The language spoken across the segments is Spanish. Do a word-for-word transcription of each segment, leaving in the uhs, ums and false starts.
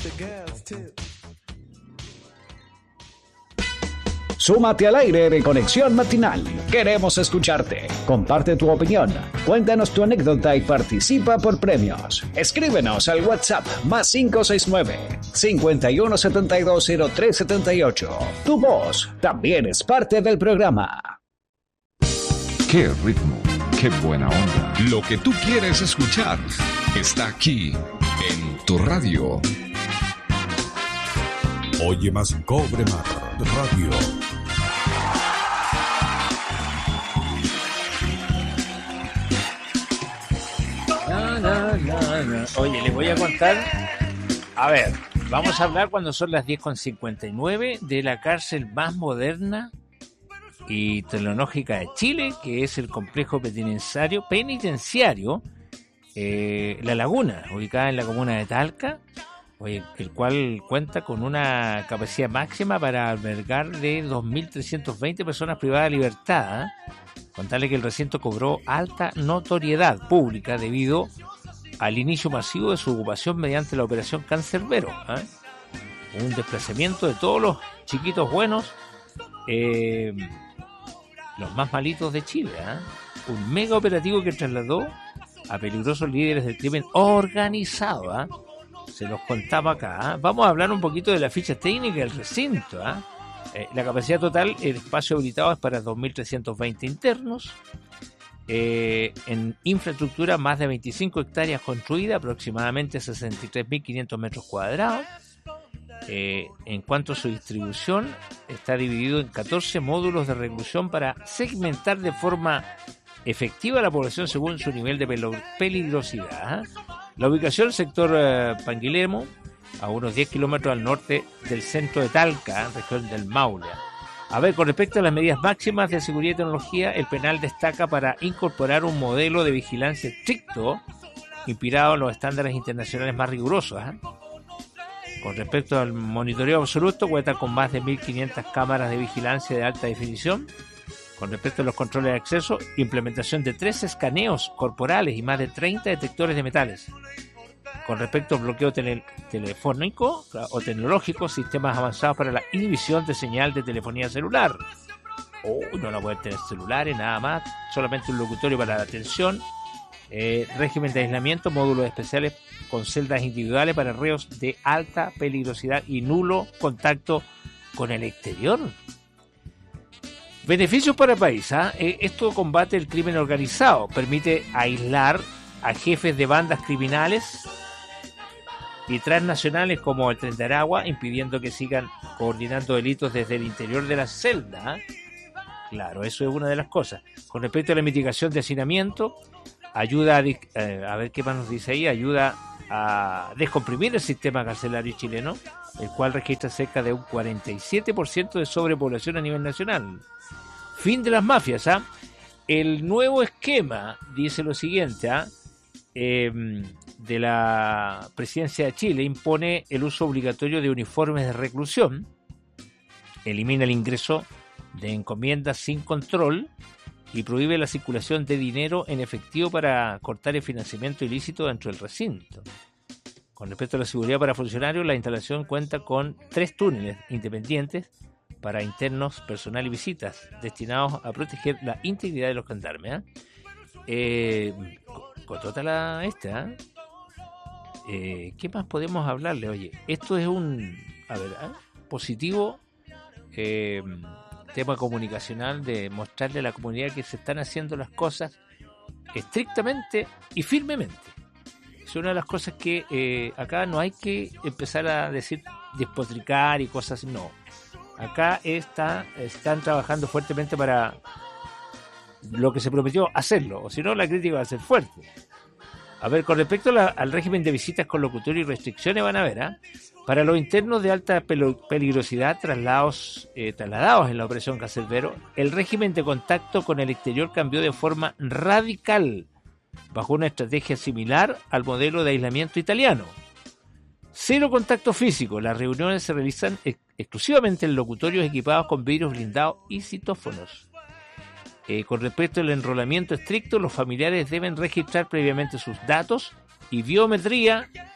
Súmate al aire de Conexión Matinal. Queremos escucharte. Comparte tu opinión. Cuéntanos tu anécdota y participa por premios. Escríbenos al WhatsApp más cinco seis nueve, cinco uno siete dos, cero tres siete ocho. Tu voz también es parte del programa. ¡Qué ritmo! ¡Qué buena onda! Lo que tú quieres escuchar está aquí en tu radio. Oye más Cobre Mar Radio. No, no, no, no. Oye, les voy a contar. A ver, vamos a hablar cuando son las diez con cincuenta y nueve de la cárcel más moderna y tecnológica de Chile, que es el complejo penitenciario, penitenciario eh, La Laguna, ubicada en la comuna de Talca, oye, el cual cuenta con una capacidad máxima para albergar de dos mil trescientas veinte personas privadas de libertad. ¿eh? Contarle que el recinto cobró alta notoriedad pública debido al inicio masivo de su ocupación mediante la operación Cancerbero. ¿eh? Un desplazamiento de todos los chiquitos buenos, eh, los más malitos de Chile. ¿eh? Un mega operativo que trasladó a peligrosos líderes del crimen organizado. ¿eh? Se los contaba acá. ¿eh? Vamos a hablar un poquito de la ficha técnica del recinto. ¿eh? Eh, la capacidad total, el espacio habilitado es para dos mil trescientos veinte internos. Eh, en infraestructura, más de veinticinco hectáreas construidas, aproximadamente sesenta y tres mil quinientos metros cuadrados. Eh, en cuanto a su distribución, está dividido en catorce módulos de reclusión para segmentar de forma efectiva a la población según su nivel de peligrosidad. ¿eh? La ubicación, sector eh, Panguilemo, a unos diez kilómetros al norte del centro de Talca, región del Maule. A ver, con respecto a las medidas máximas de seguridad y tecnología, el penal destaca para incorporar un modelo de vigilancia estricto, inspirado en los estándares internacionales más rigurosos. ¿eh? Con respecto al monitoreo absoluto, cuenta con más de mil quinientas cámaras de vigilancia de alta definición. Con respecto a los controles de acceso, implementación de tres escaneos corporales y más de treinta detectores de metales. Con respecto al bloqueo tele, telefónico o tecnológico, sistemas avanzados para la inhibición de señal de telefonía celular. Oh, no la pueden tener celulares, nada más, solamente un locutorio para la atención. Eh, régimen de aislamiento, módulos especiales con celdas individuales para reos de alta peligrosidad y nulo contacto con el exterior. Beneficios para el país. ¿eh? Esto combate el crimen organizado, permite aislar a jefes de bandas criminales y transnacionales como el Tren de Aragua, impidiendo que sigan coordinando delitos desde el interior de la celda. ¿eh? Claro, eso es una de las cosas. Con respecto a la mitigación de hacinamiento, ayuda a, eh, a ver qué más nos dice ahí, ayuda a descomprimir el sistema carcelario chileno, el cual registra cerca de un cuarenta y siete por ciento de sobrepoblación a nivel nacional. Fin de las mafias. ¿ah? El nuevo esquema dice lo siguiente, ¿ah? eh, de la Presidencia de Chile impone el uso obligatorio de uniformes de reclusión, elimina el ingreso de encomiendas sin control y prohíbe la circulación de dinero en efectivo para cortar el financiamiento ilícito dentro del recinto. Con respecto a la seguridad para funcionarios, la instalación cuenta con tres túneles independientes para internos, personal y visitas, destinados a proteger la integridad de los gendarmes. ¿eh? Eh, Cotota la esta. ¿eh? Eh, ¿Qué más podemos hablarle? Oye, esto es un a ver, ¿eh? positivo eh, tema comunicacional de mostrarle a la comunidad que se están haciendo las cosas estrictamente y firmemente. Es una de las cosas que eh, acá no hay que empezar a decir despotricar y cosas así, no. Acá está, están trabajando fuertemente para lo que se prometió hacerlo, o si no la crítica va a ser fuerte. A ver, con respecto a la, al régimen de visitas con locutorio y restricciones, van a ver, ¿eh? Para los internos de alta peligrosidad trasladados, eh, trasladados en la operación Cancerbero, el régimen de contacto con el exterior cambió de forma radical, bajo una estrategia similar al modelo de aislamiento italiano. Cero contacto físico, las reuniones se realizan ex- exclusivamente en locutorios equipados con vidrios blindados y citófonos. Eh, con respecto al enrolamiento estricto, los familiares deben registrar previamente sus datos y biometría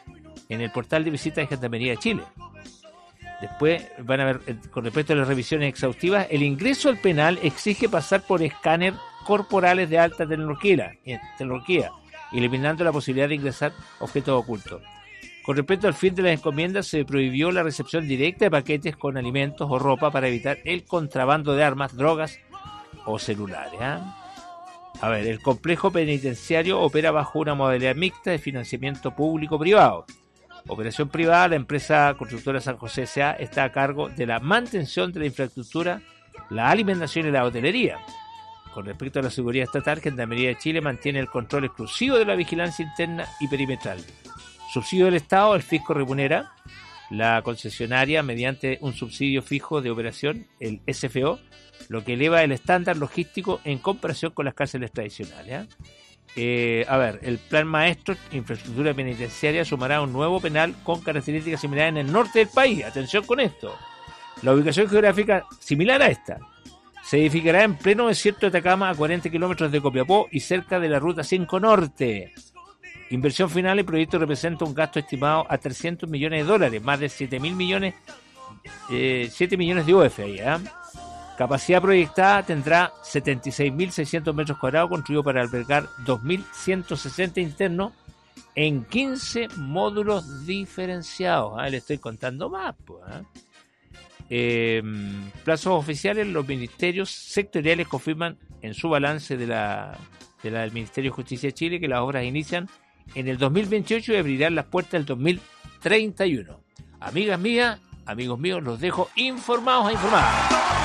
en el portal de visita de Gendarmería de Chile. Después van a ver, con respecto a las revisiones exhaustivas, el ingreso al penal exige pasar por escáner corporales de alta tecnología, tecnología, eliminando la posibilidad de ingresar objetos ocultos. Con respecto al fin de las encomiendas, se prohibió la recepción directa de paquetes con alimentos o ropa para evitar el contrabando de armas, drogas o celulares. ¿eh? A ver, el complejo penitenciario opera bajo una modalidad mixta de financiamiento público-privado. Operación privada, la empresa constructora San José S A está a cargo de la mantención de la infraestructura, la alimentación y la hotelería. Con respecto a la seguridad estatal, Gendarmería de Chile mantiene el control exclusivo de la vigilancia interna y perimetral. Subsidio del Estado, el fisco remunera la concesionaria mediante un subsidio fijo de operación, el S F O, lo que eleva el estándar logístico en comparación con las cárceles tradicionales. ¿eh? Eh, a ver, el plan maestro, infraestructura penitenciaria, sumará un nuevo penal con características similares en el norte del país. Atención con esto. La ubicación geográfica similar a esta. Se edificará en pleno desierto de Atacama, a cuarenta kilómetros de Copiapó y cerca de la Ruta cinco Norte. Inversión final, el proyecto representa un gasto estimado a trescientos millones de dólares, más de siete mil millones, eh, siete millones de U F ahí, ¿eh? Capacidad proyectada tendrá setenta y seis mil seiscientos metros cuadrados, construido para albergar dos mil ciento sesenta internos en quince módulos diferenciados. Ah, le estoy contando más, pues. ¿eh? Eh, plazos oficiales, los ministerios sectoriales confirman en su balance de la, de la del Ministerio de Justicia de Chile que las obras inician en el dos mil veintiocho y abrirán las puertas del dos mil treinta y uno. Amigas mías, amigos míos, los dejo informados e informados.